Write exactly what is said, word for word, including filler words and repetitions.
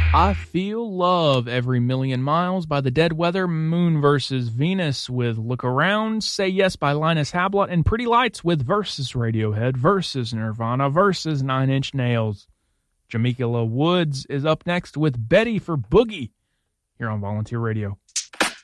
I Feel Love Every Million Miles by The Dead Weather, Moon versus Venus with Look Around, Say Yes by Linus Hablot, and Pretty Lights with Versus Radiohead versus Nirvana versus Nine Inch Nails. Jamaica Woods is up next with Betty for Boogie here on Volunteer Radio.